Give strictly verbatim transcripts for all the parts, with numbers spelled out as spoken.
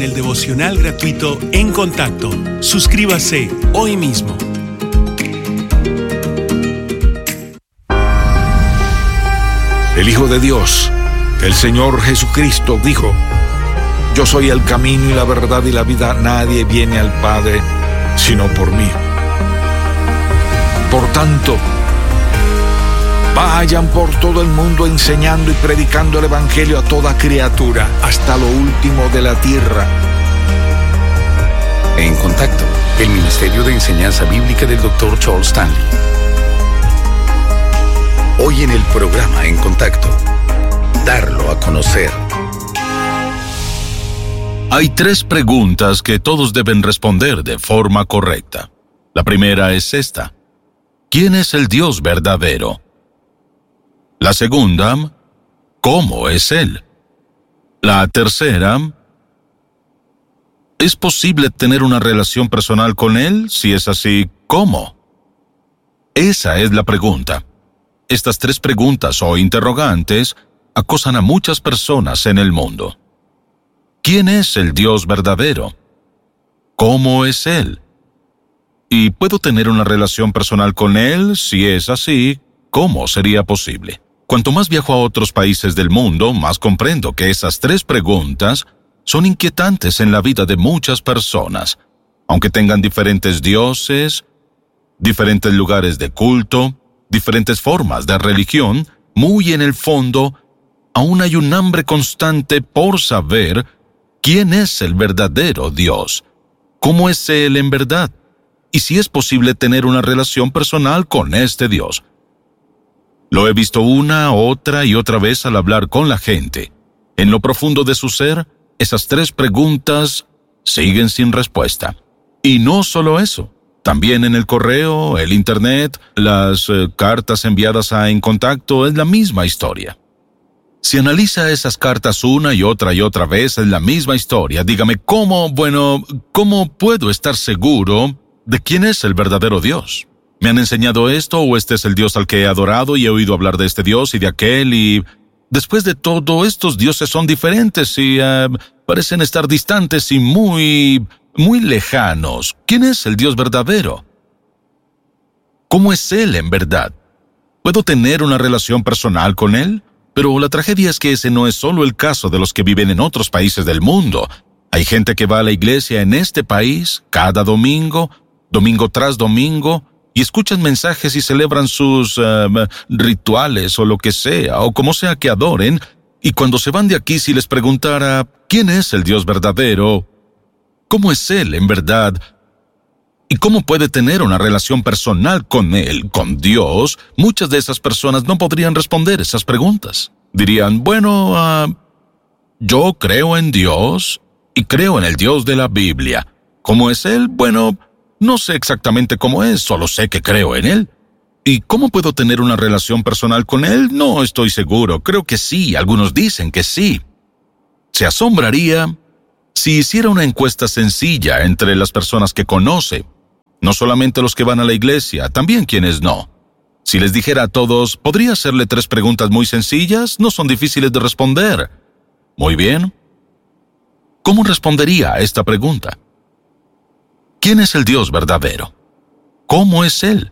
en el devocional gratuito En Contacto. Suscríbase hoy mismo. El Hijo de Dios, el Señor Jesucristo, dijo: Yo soy el camino y la verdad y la vida. Nadie viene al Padre sino por mí. Por tanto, vayan por todo el mundo enseñando y predicando el Evangelio a toda criatura, hasta lo último de la tierra. En Contacto, el Ministerio de Enseñanza Bíblica del doctor Charles Stanley. Hoy en el programa En Contacto, darlo a conocer. Hay tres preguntas que todos deben responder de forma correcta. La primera es esta: ¿quién es el Dios verdadero? La segunda, ¿cómo es Él? La tercera, ¿es posible tener una relación personal con Él? Si es así, ¿cómo? Esa es la pregunta. Estas tres preguntas o interrogantes acosan a muchas personas en el mundo. ¿Quién es el Dios verdadero? ¿Cómo es Él? ¿Y puedo tener una relación personal con Él? Si es así, ¿cómo sería posible? Cuanto más viajo a otros países del mundo, más comprendo que esas tres preguntas son inquietantes en la vida de muchas personas, aunque tengan diferentes dioses, diferentes lugares de culto, diferentes formas de religión. Muy en el fondo, aún hay un hambre constante por saber quién es el verdadero Dios, cómo es Él en verdad, y si es posible tener una relación personal con este Dios. Lo he visto una, otra y otra vez al hablar con la gente. En lo profundo de su ser, esas tres preguntas siguen sin respuesta. Y no solo eso, también en el correo, el internet, las eh, cartas enviadas a En Contacto, es la misma historia. Si analiza esas cartas una y otra y otra vez, es la misma historia. Dígame, ¿cómo, bueno, cómo puedo estar seguro de quién es el verdadero Dios? ¿Me han enseñado esto o este es el Dios al que he adorado y he oído hablar de este Dios y de aquel y... Después de todo, estos dioses son diferentes y uh, parecen estar distantes y muy, muy lejanos. ¿Quién es el Dios verdadero? ¿Cómo es Él en verdad? ¿Puedo tener una relación personal con Él? Pero la tragedia es que ese no es solo el caso de los que viven en otros países del mundo. Hay gente que va a la iglesia en este país cada domingo, domingo tras domingo, y escuchan mensajes y celebran sus uh, rituales o lo que sea, o como sea que adoren, y cuando se van de aquí, si les preguntara ¿quién es el Dios verdadero? ¿Cómo es Él en verdad? ¿Y cómo puede tener una relación personal con Él, con Dios? Muchas de esas personas no podrían responder esas preguntas. Dirían, bueno, uh, yo creo en Dios y creo en el Dios de la Biblia. ¿Cómo es Él? Bueno, no sé exactamente cómo es, solo sé que creo en Él. ¿Y cómo puedo tener una relación personal con Él? No estoy seguro, creo que sí, algunos dicen que sí. Se asombraría si hiciera una encuesta sencilla entre las personas que conoce, no solamente los que van a la iglesia, también quienes no. Si les dijera a todos, ¿podría hacerle tres preguntas muy sencillas? No son difíciles de responder. Muy bien. ¿Cómo respondería a esta pregunta? ¿Quién es el Dios verdadero? ¿Cómo es Él?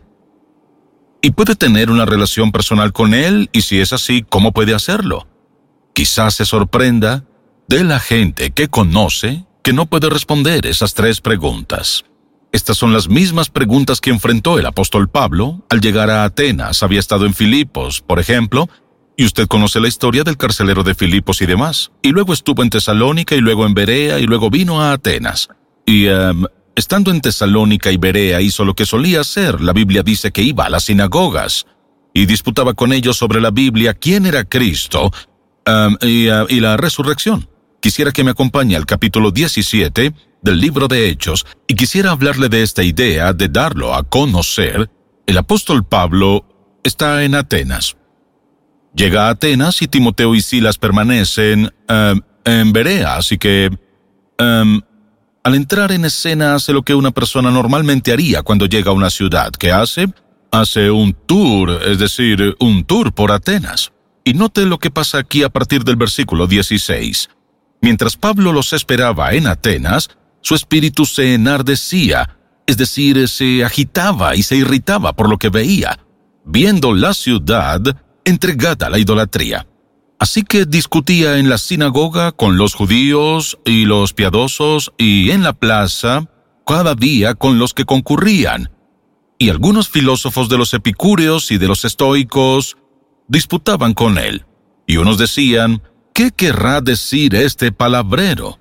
¿Y puede tener una relación personal con Él? Y si es así, ¿cómo puede hacerlo? Quizás se sorprenda de la gente que conoce que no puede responder esas tres preguntas. Estas son las mismas preguntas que enfrentó el apóstol Pablo al llegar a Atenas. Había estado en Filipos, por ejemplo, y usted conoce la historia del carcelero de Filipos y demás. Y luego estuvo en Tesalónica, y luego en Berea, y luego vino a Atenas. Y, um, estando en Tesalónica y Berea, hizo lo que solía hacer. La Biblia dice que iba a las sinagogas y disputaba con ellos sobre la Biblia, quién era Cristo um, y, uh, y la resurrección. Quisiera que me acompañe al capítulo diecisiete del libro de Hechos, y quisiera hablarle de esta idea de darlo a conocer. El apóstol Pablo está en Atenas. Llega a Atenas y Timoteo y Silas permanecen um, en Berea, así que um, al entrar en escena hace lo que una persona normalmente haría cuando llega a una ciudad. ¿Qué hace? Hace un tour, es decir, un tour por Atenas. Y note lo que pasa aquí a partir del versículo dieciséis. Mientras Pablo los esperaba en Atenas, su espíritu se enardecía, es decir, se agitaba y se irritaba por lo que veía, viendo la ciudad entregada a la idolatría. Así que discutía en la sinagoga con los judíos y los piadosos y en la plaza cada día con los que concurrían. Y algunos filósofos de los epicúreos y de los estoicos disputaban con él. Y unos decían, ¿qué querrá decir este palabrero?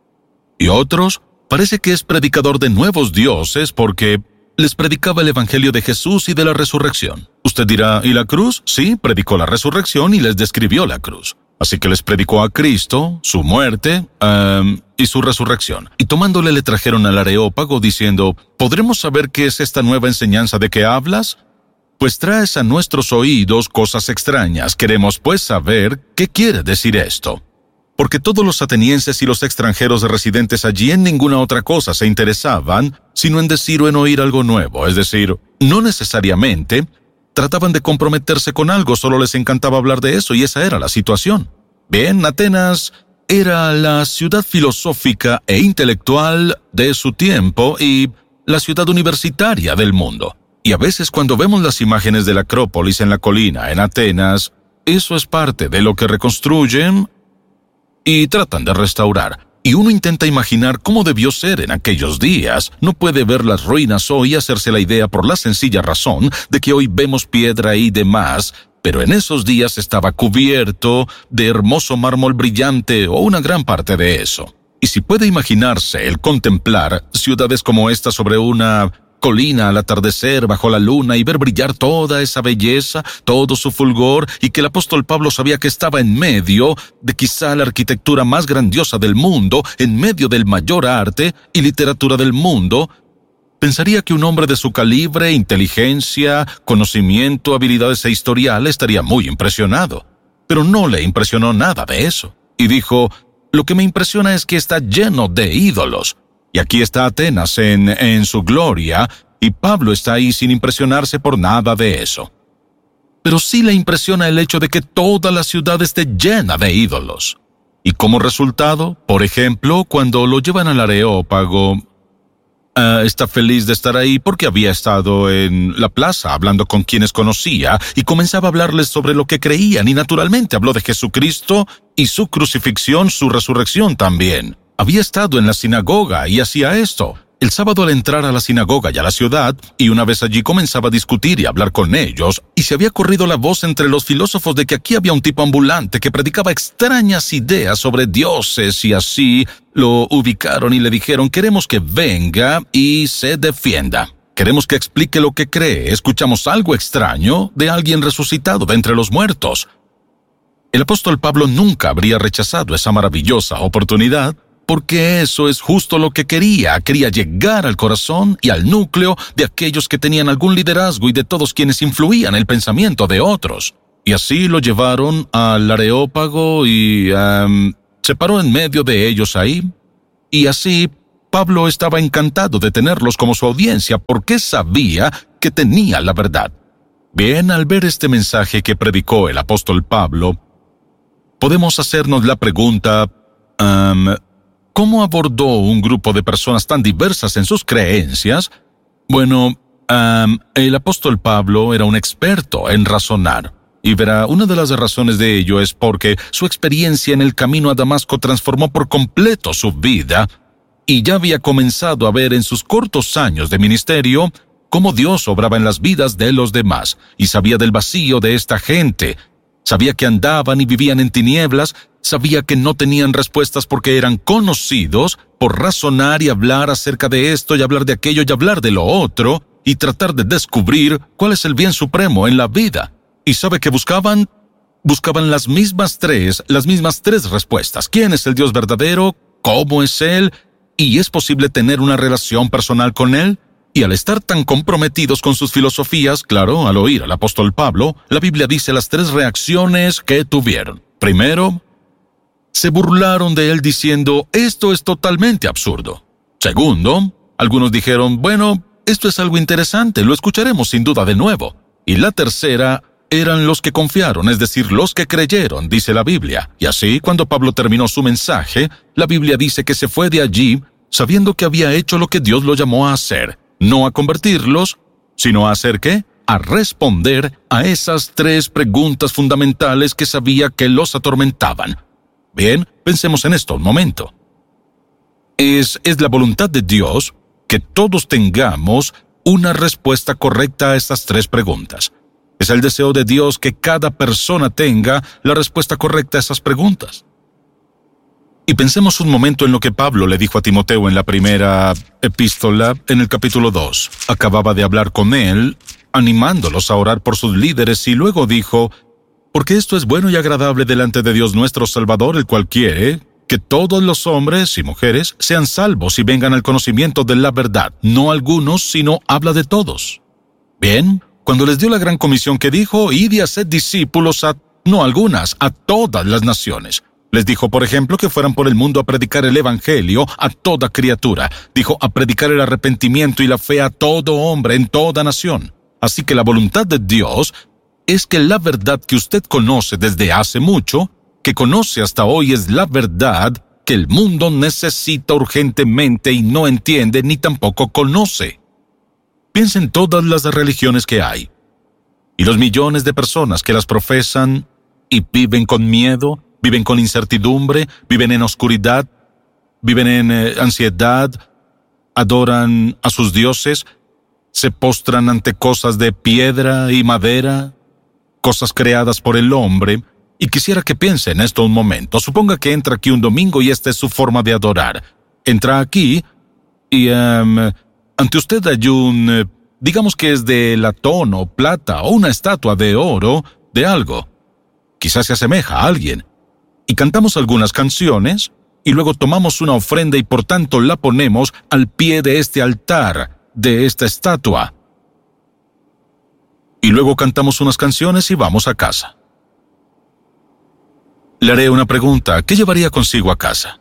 Y otros, parece que es predicador de nuevos dioses porque les predicaba el evangelio de Jesús y de la resurrección. Usted dirá, ¿y la cruz? Sí, predicó la resurrección y les describió la cruz. Así que les predicó a Cristo, su muerte um, y su resurrección. Y tomándole le trajeron al Areópago diciendo, ¿podremos saber qué es esta nueva enseñanza de que hablas? Pues traes a nuestros oídos cosas extrañas. Queremos pues saber qué quiere decir esto. Porque todos los atenienses y los extranjeros residentes allí en ninguna otra cosa se interesaban, sino en decir o en oír algo nuevo. Es decir, no necesariamente trataban de comprometerse con algo, solo les encantaba hablar de eso y esa era la situación. Bien, Atenas era la ciudad filosófica e intelectual de su tiempo y la ciudad universitaria del mundo. Y a veces cuando vemos las imágenes de la Acrópolis en la colina en Atenas, eso es parte de lo que reconstruyen y tratan de restaurar. Y uno intenta imaginar cómo debió ser en aquellos días. No puede ver las ruinas hoy y hacerse la idea por la sencilla razón de que hoy vemos piedra y demás, pero en esos días estaba cubierto de hermoso mármol brillante o una gran parte de eso. Y si puede imaginarse el contemplar ciudades como esta sobre una colina al atardecer bajo la luna y ver brillar toda esa belleza, todo su fulgor, y que el apóstol Pablo sabía que estaba en medio de quizá la arquitectura más grandiosa del mundo, en medio del mayor arte y literatura del mundo, pensaría que un hombre de su calibre, inteligencia, conocimiento, habilidades e historial estaría muy impresionado. Pero no le impresionó nada de eso. Y dijo, lo que me impresiona es que está lleno de ídolos. Y aquí está Atenas en, en su gloria, y Pablo está ahí sin impresionarse por nada de eso. Pero sí le impresiona el hecho de que toda la ciudad esté llena de ídolos. Y como resultado, por ejemplo, cuando lo llevan al Areópago, uh, está feliz de estar ahí porque había estado en la plaza hablando con quienes conocía y comenzaba a hablarles sobre lo que creían y naturalmente habló de Jesucristo y su crucifixión, su resurrección también. Había estado en la sinagoga y hacía esto. El sábado al entrar a la sinagoga y a la ciudad, y una vez allí comenzaba a discutir y a hablar con ellos, y se había corrido la voz entre los filósofos de que aquí había un tipo ambulante que predicaba extrañas ideas sobre dioses y así lo ubicaron y le dijeron, queremos que venga y se defienda. Queremos que explique lo que cree. Escuchamos algo extraño de alguien resucitado de entre los muertos. El apóstol Pablo nunca habría rechazado esa maravillosa oportunidad, porque eso es justo lo que quería. Quería llegar al corazón y al núcleo de aquellos que tenían algún liderazgo y de todos quienes influían el pensamiento de otros. Y así lo llevaron al Areópago y um, se paró en medio de ellos ahí. Y así Pablo estaba encantado de tenerlos como su audiencia porque sabía que tenía la verdad. Bien, al ver este mensaje que predicó el apóstol Pablo, podemos hacernos la pregunta, um, ¿cómo abordó un grupo de personas tan diversas en sus creencias? Bueno, um, el apóstol Pablo era un experto en razonar. Y verá, una de las razones de ello es porque su experiencia en el camino a Damasco transformó por completo su vida y ya había comenzado a ver en sus cortos años de ministerio cómo Dios obraba en las vidas de los demás y sabía del vacío de esta gente. Sabía que andaban y vivían en tinieblas, sabía que no tenían respuestas porque eran conocidos por razonar y hablar acerca de esto y hablar de aquello y hablar de lo otro y tratar de descubrir cuál es el bien supremo en la vida. ¿Y sabe qué buscaban? Buscaban las mismas tres, las mismas tres respuestas. ¿Quién es el Dios verdadero? ¿Cómo es Él? ¿Y es posible tener una relación personal con Él? Y al estar tan comprometidos con sus filosofías, claro, al oír al apóstol Pablo, la Biblia dice las tres reacciones que tuvieron. Primero, se burlaron de él diciendo, esto es totalmente absurdo. Segundo, algunos dijeron, bueno, esto es algo interesante, lo escucharemos sin duda de nuevo. Y la tercera, eran los que confiaron, es decir, los que creyeron, dice la Biblia. Y así, cuando Pablo terminó su mensaje, la Biblia dice que se fue de allí sabiendo que había hecho lo que Dios lo llamó a hacer, no a convertirlos, sino a hacer ¿qué? A responder a esas tres preguntas fundamentales que sabía que los atormentaban. Bien, pensemos en esto un momento. Es, es la voluntad de Dios que todos tengamos una respuesta correcta a estas tres preguntas. Es el deseo de Dios que cada persona tenga la respuesta correcta a esas preguntas. Y pensemos un momento en lo que Pablo le dijo a Timoteo en la primera epístola, en el capítulo dos. Acababa de hablar con él, animándolos a orar por sus líderes, y luego dijo, «Porque esto es bueno y agradable delante de Dios nuestro Salvador, el cual quiere que todos los hombres y mujeres sean salvos y vengan al conocimiento de la verdad. No algunos, sino habla de todos». Bien, cuando les dio la gran comisión que dijo, «Id y haced discípulos a, no algunas, a todas las naciones». Les dijo, por ejemplo, que fueran por el mundo a predicar el Evangelio a toda criatura. Dijo, a predicar el arrepentimiento y la fe a todo hombre en toda nación. Así que la voluntad de Dios es que la verdad que usted conoce desde hace mucho, que conoce hasta hoy, es la verdad que el mundo necesita urgentemente y no entiende ni tampoco conoce. Piensa en todas las religiones que hay, y los millones de personas que las profesan y viven con miedo, viven con incertidumbre, viven en oscuridad, viven en eh, ansiedad, adoran a sus dioses, se postran ante cosas de piedra y madera, cosas creadas por el hombre. Y quisiera que piense en esto un momento. Suponga que entra aquí un domingo y esta es su forma de adorar. Entra aquí y um, ante usted hay un, uh, digamos que es de latón o plata o una estatua de oro de algo. Quizás se asemeja a alguien. Y cantamos algunas canciones y luego tomamos una ofrenda y por tanto la ponemos al pie de este altar, de esta estatua. Y luego cantamos unas canciones y vamos a casa. Le haré una pregunta. ¿Qué llevaría consigo a casa?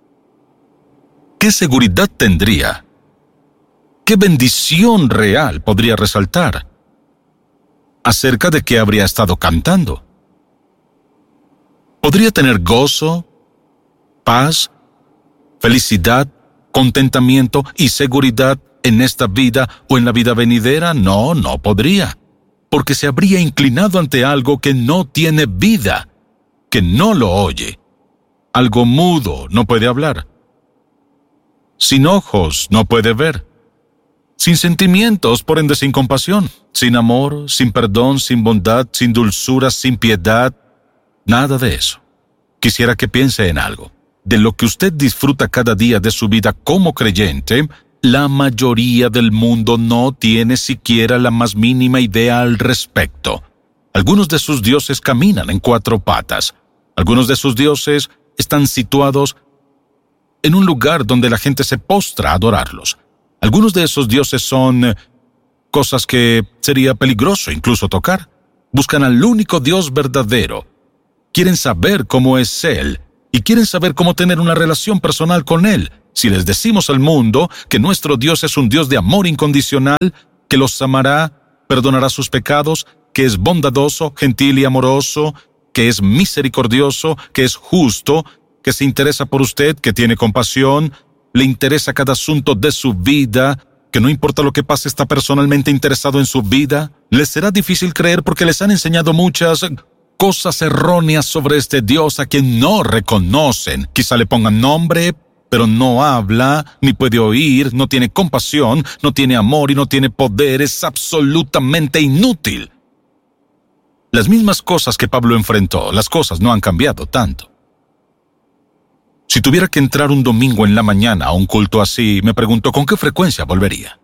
¿Qué seguridad tendría? ¿Qué bendición real podría resaltar acerca de qué habría estado cantando? ¿Podría tener gozo, paz, felicidad, contentamiento y seguridad en esta vida o en la vida venidera? No, no podría, porque se habría inclinado ante algo que no tiene vida, que no lo oye. Algo mudo no puede hablar. Sin ojos no puede ver. Sin sentimientos, por ende sin compasión. Sin amor, sin perdón, sin bondad, sin dulzura, sin piedad. Nada de eso. Quisiera que piense en algo. De lo que usted disfruta cada día de su vida como creyente, la mayoría del mundo no tiene siquiera la más mínima idea al respecto. Algunos de sus dioses caminan en cuatro patas. Algunos de sus dioses están situados en un lugar donde la gente se postra a adorarlos. Algunos de esos dioses son cosas que sería peligroso incluso tocar. Buscan al único Dios verdadero. Quieren saber cómo es Él y quieren saber cómo tener una relación personal con Él. Si les decimos al mundo que nuestro Dios es un Dios de amor incondicional, que los amará, perdonará sus pecados, que es bondadoso, gentil y amoroso, que es misericordioso, que es justo, que se interesa por usted, que tiene compasión, le interesa cada asunto de su vida, que no importa lo que pase está personalmente interesado en su vida, les será difícil creer porque les han enseñado muchas cosas erróneas sobre este Dios a quien no reconocen. Quizá le pongan nombre, pero no habla, ni puede oír, no tiene compasión, no tiene amor y no tiene poder, es absolutamente inútil. Las mismas cosas que Pablo enfrentó, las cosas no han cambiado tanto. Si tuviera que entrar un domingo en la mañana a un culto así, me pregunto con qué frecuencia volvería.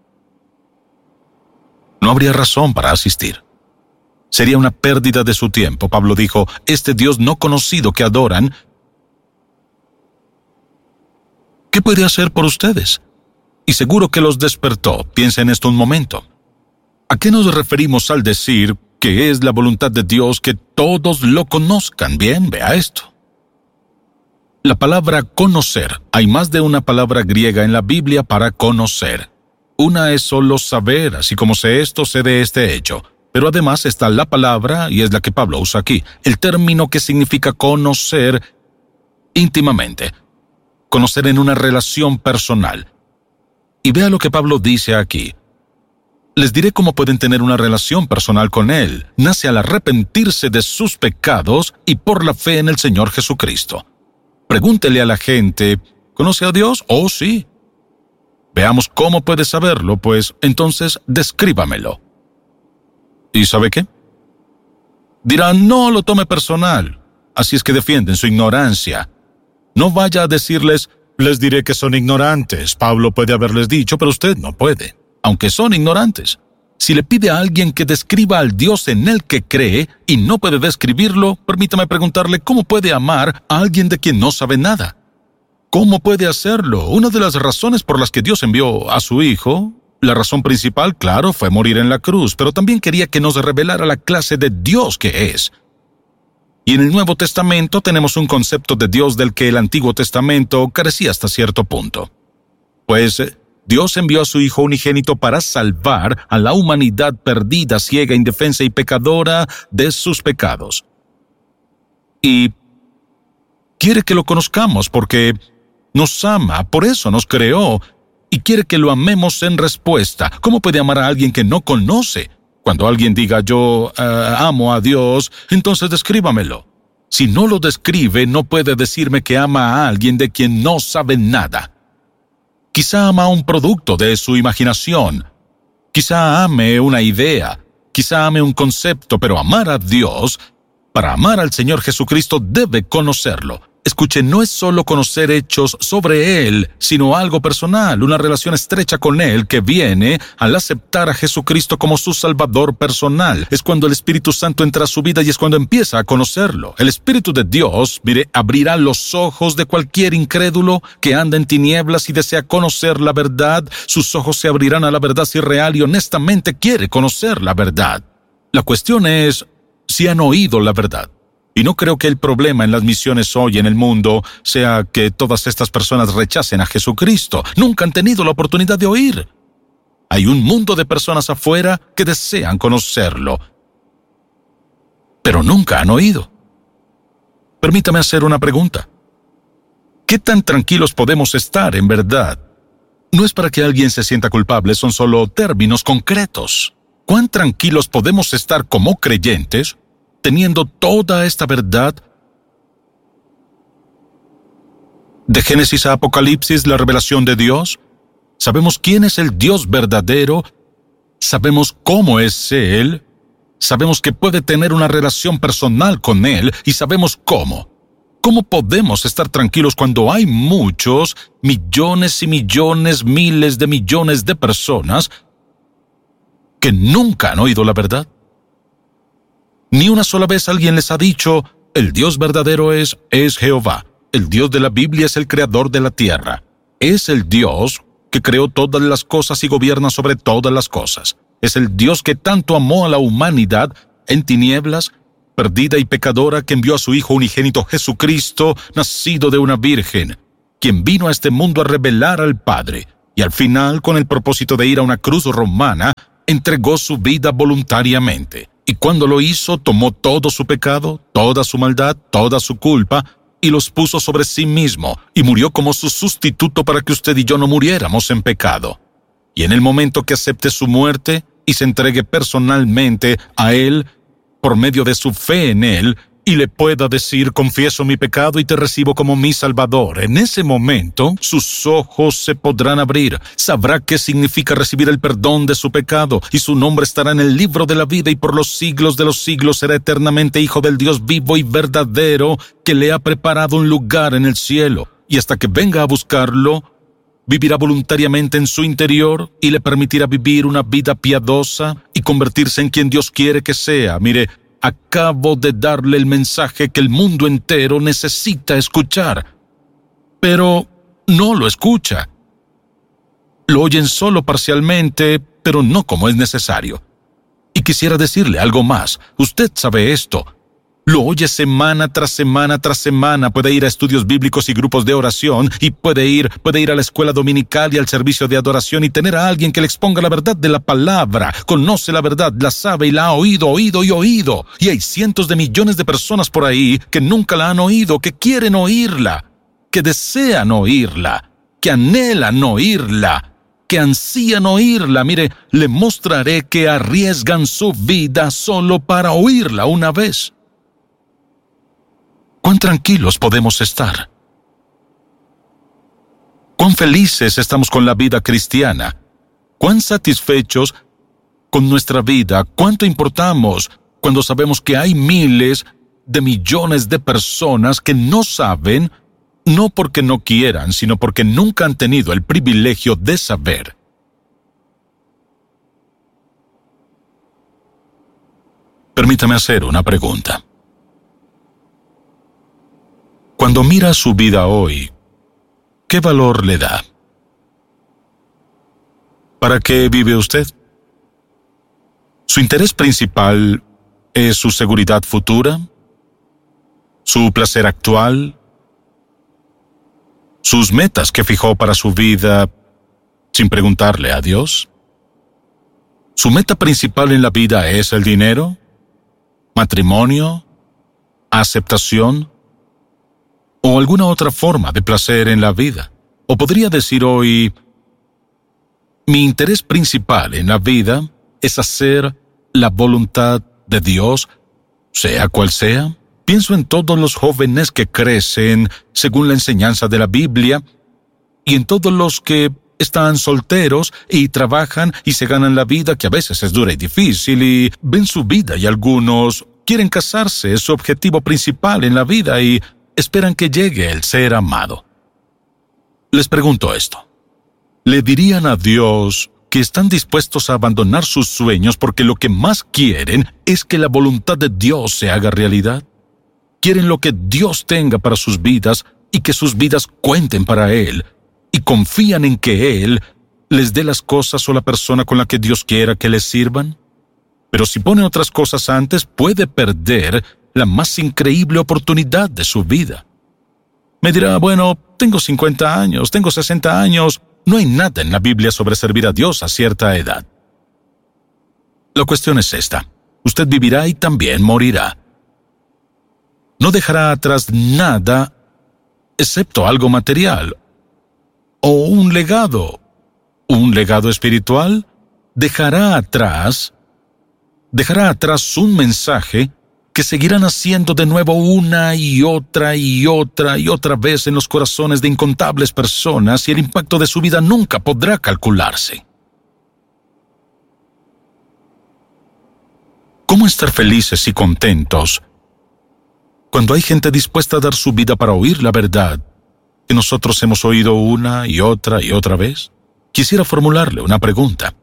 No habría razón para asistir. Sería una pérdida de su tiempo. Pablo dijo, este Dios no conocido que adoran, ¿qué puede hacer por ustedes? Y seguro que los despertó. Piensa en esto un momento. ¿A qué nos referimos al decir que es la voluntad de Dios que todos lo conozcan? Bien, vea esto. La palabra conocer. Hay más de una palabra griega en la Biblia para conocer. Una es solo saber, así como sé esto, sé de este hecho. Pero además está la palabra, y es la que Pablo usa aquí, el término que significa conocer íntimamente, conocer en una relación personal. Y vea lo que Pablo dice aquí. Les diré cómo pueden tener una relación personal con Él. Nace al arrepentirse de sus pecados y por la fe en el Señor Jesucristo. Pregúntele a la gente, ¿conoce a Dios? Oh, sí. Veamos cómo puede saberlo, pues entonces descríbamelo. ¿Y sabe qué? Dirán, no lo tome personal. Así es que defienden su ignorancia. No vaya a decirles, les diré que son ignorantes. Pablo puede haberles dicho, pero usted no puede, aunque son ignorantes. Si le pide a alguien que describa al Dios en el que cree y no puede describirlo, permítame preguntarle cómo puede amar a alguien de quien no sabe nada. ¿Cómo puede hacerlo? Una de las razones por las que Dios envió a su Hijo, la razón principal, claro, fue morir en la cruz, pero también quería que nos revelara la clase de Dios que es. Y en el Nuevo Testamento tenemos un concepto de Dios del que el Antiguo Testamento carecía hasta cierto punto. Pues Dios envió a su Hijo unigénito para salvar a la humanidad perdida, ciega, indefensa y pecadora de sus pecados. Y quiere que lo conozcamos porque nos ama, por eso nos creó, y quiere que lo amemos en respuesta. ¿Cómo puede amar a alguien que no conoce? Cuando alguien diga yo uh, amo a Dios, entonces descríbamelo. Si no lo describe, no puede decirme que ama a alguien de quien no sabe nada. Quizá ama un producto de su imaginación. Quizá ame una idea. Quizá ame un concepto, pero amar a Dios, para amar al Señor Jesucristo, debe conocerlo. Escuche, no es solo conocer hechos sobre Él, sino algo personal, una relación estrecha con Él que viene al aceptar a Jesucristo como su Salvador personal. Es cuando el Espíritu Santo entra a su vida y es cuando empieza a conocerlo. El Espíritu de Dios, mire, abrirá los ojos de cualquier incrédulo que anda en tinieblas y desea conocer la verdad. Sus ojos se abrirán a la verdad si real y honestamente quiere conocer la verdad. La cuestión es si han oído la verdad. Y no creo que el problema en las misiones hoy en el mundo sea que todas estas personas rechacen a Jesucristo. Nunca han tenido la oportunidad de oír. Hay un mundo de personas afuera que desean conocerlo, pero nunca han oído. Permítame hacer una pregunta. ¿Qué tan tranquilos podemos estar en verdad? No es para que alguien se sienta culpable, son solo términos concretos. ¿Cuán tranquilos podemos estar como creyentes teniendo toda esta verdad? De Génesis a Apocalipsis, la revelación de Dios. Sabemos quién es el Dios verdadero. Sabemos cómo es Él. Sabemos que puede tener una relación personal con Él y sabemos cómo. ¿Cómo podemos estar tranquilos cuando hay muchos, millones y millones, miles de millones de personas que nunca han oído la verdad? Ni una sola vez alguien les ha dicho, el Dios verdadero es, es Jehová. El Dios de la Biblia es el creador de la tierra. Es el Dios que creó todas las cosas y gobierna sobre todas las cosas. Es el Dios que tanto amó a la humanidad en tinieblas, perdida y pecadora, que envió a su Hijo unigénito Jesucristo, nacido de una virgen, quien vino a este mundo a revelar al Padre, y al final, con el propósito de ir a una cruz romana, entregó su vida voluntariamente. Y cuando lo hizo, tomó todo su pecado, toda su maldad, toda su culpa, y los puso sobre sí mismo, y murió como su sustituto para que usted y yo no muriéramos en pecado. Y en el momento que acepte su muerte y se entregue personalmente a Él, por medio de su fe en Él, y le pueda decir, confieso mi pecado y te recibo como mi Salvador, en ese momento sus ojos se podrán abrir, sabrá qué significa recibir el perdón de su pecado, y su nombre estará en el libro de la vida, y por los siglos de los siglos será eternamente hijo del Dios vivo y verdadero, que le ha preparado un lugar en el cielo, y hasta que venga a buscarlo, vivirá voluntariamente en su interior y le permitirá vivir una vida piadosa y convertirse en quien Dios quiere que sea. Mire, acabo de darle el mensaje que el mundo entero necesita escuchar, pero no lo escucha. Lo oyen solo parcialmente, pero no como es necesario. Y quisiera decirle algo más. Usted sabe esto. Lo oye semana tras semana tras semana. Puede ir a estudios bíblicos y grupos de oración, y puede ir, puede ir a la escuela dominical y al servicio de adoración y tener a alguien que le exponga la verdad de la palabra. Conoce la verdad, la sabe y la ha oído, oído y oído. Y hay cientos de millones de personas por ahí que nunca la han oído, que quieren oírla, que desean oírla, que anhelan oírla, que ansían oírla. Mire, le mostraré que arriesgan su vida solo para oírla una vez. ¿Cuán tranquilos podemos estar? ¿Cuán felices estamos con la vida cristiana? ¿Cuán satisfechos con nuestra vida? ¿Cuánto importamos cuando sabemos que hay miles de millones de personas que no saben, no porque no quieran, sino porque nunca han tenido el privilegio de saber? Permítame hacer una pregunta. Cuando mira su vida hoy, ¿qué valor le da? ¿Para qué vive usted? ¿Su interés principal es su seguridad futura? ¿Su placer actual? ¿Sus metas que fijó para su vida sin preguntarle a Dios? ¿Su meta principal en la vida es el dinero? ¿Matrimonio? ¿Aceptación? ¿O alguna otra forma de placer en la vida? O podría decir hoy, mi interés principal en la vida es hacer la voluntad de Dios, sea cual sea. Pienso en todos los jóvenes que crecen según la enseñanza de la Biblia, y en todos los que están solteros y trabajan y se ganan la vida, que a veces es dura y difícil, y ven su vida, y algunos quieren casarse, es su objetivo principal en la vida, y esperan que llegue el ser amado. Les pregunto esto. ¿Le dirían a Dios que están dispuestos a abandonar sus sueños porque lo que más quieren es que la voluntad de Dios se haga realidad? Quieren lo que Dios tenga para sus vidas y que sus vidas cuenten para Él, y confían en que Él les dé las cosas o la persona con la que Dios quiera que les sirvan. Pero si pone otras cosas antes, puede perder la más increíble oportunidad de su vida. Me dirá, bueno, tengo cincuenta años, tengo sesenta años, no hay nada en la Biblia sobre servir a Dios a cierta edad. La cuestión es esta: usted vivirá y también morirá. No dejará atrás nada excepto algo material, o un legado, un legado espiritual. Dejará atrás, dejará atrás un mensaje que seguirán haciendo de nuevo una y otra y otra y otra vez en los corazones de incontables personas, y el impacto de su vida nunca podrá calcularse. ¿Cómo estar felices y contentos cuando hay gente dispuesta a dar su vida para oír la verdad que nosotros hemos oído una y otra y otra vez? Quisiera formularle una pregunta.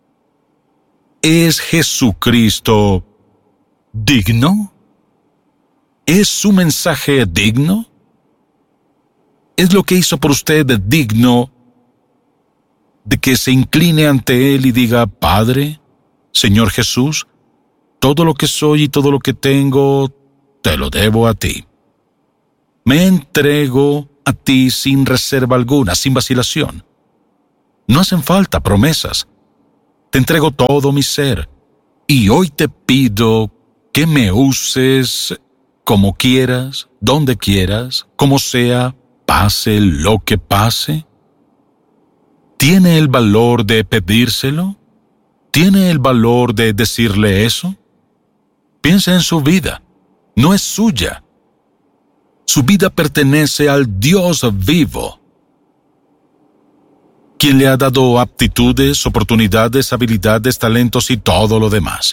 ¿Es Jesucristo digno? ¿Es su mensaje digno? ¿Es lo que hizo por usted digno de que se incline ante Él y diga, Padre, Señor Jesús, todo lo que soy y todo lo que tengo, te lo debo a ti? Me entrego a ti sin reserva alguna, sin vacilación. No hacen falta promesas. Te entrego todo mi ser, y hoy te pido que me uses como quieras, donde quieras, como sea, pase lo que pase. ¿Tiene el valor de pedírselo? ¿Tiene el valor de decirle eso? Piensa en su vida. No es suya. Su vida pertenece al Dios vivo, quien le ha dado aptitudes, oportunidades, habilidades, talentos y todo lo demás.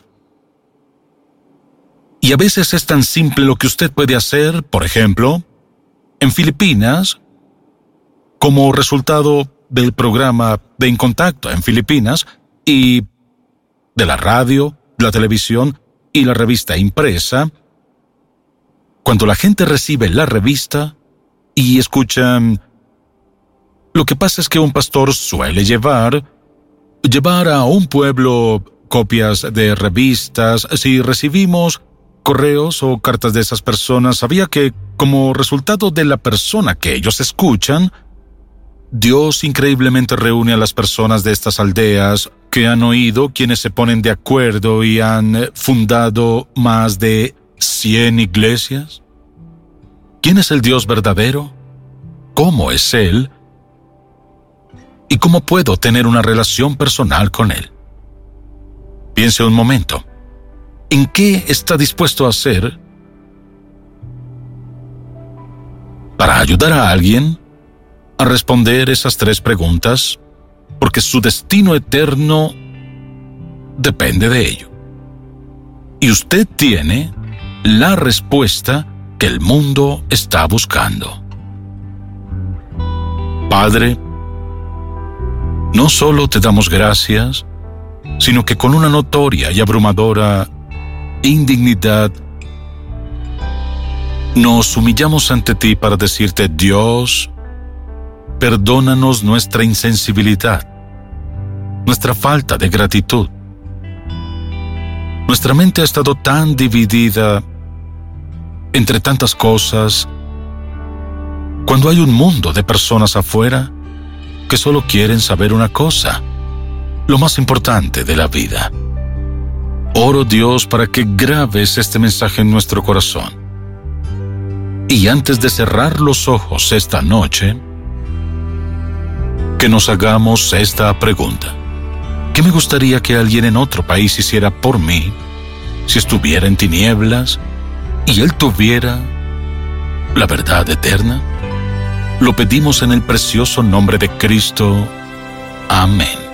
Y a veces es tan simple lo que usted puede hacer, por ejemplo, en Filipinas, como resultado del programa de En Contacto en Filipinas y de la radio, la televisión y la revista impresa. Cuando la gente recibe la revista y escucha, lo que pasa es que un pastor suele llevar, llevar a un pueblo copias de revistas. Si recibimos correos o cartas de esas personas, sabía que, como resultado de la persona que ellos escuchan, Dios increíblemente reúne a las personas de estas aldeas que han oído, quienes se ponen de acuerdo y han fundado más de cien iglesias. ¿Quién es el Dios verdadero? ¿Cómo es Él? ¿Y cómo puedo tener una relación personal con Él? Piense un momento. ¿En qué está dispuesto a hacer para ayudar a alguien a responder esas tres preguntas? Porque su destino eterno depende de ello. Y usted tiene la respuesta que el mundo está buscando. Padre, no solo te damos gracias, sino que con una notoria y abrumadora indignidad nos humillamos ante ti para decirte: Dios, perdónanos nuestra insensibilidad, nuestra falta de gratitud. Nuestra mente ha estado tan dividida entre tantas cosas, cuando hay un mundo de personas afuera que solo quieren saber una cosa, lo más importante de la vida. Oro, Dios, para que grabes este mensaje en nuestro corazón. Y antes de cerrar los ojos esta noche, que nos hagamos esta pregunta: ¿qué me gustaría que alguien en otro país hiciera por mí si estuviera en tinieblas y él tuviera la verdad eterna? Lo pedimos en el precioso nombre de Cristo. Amén.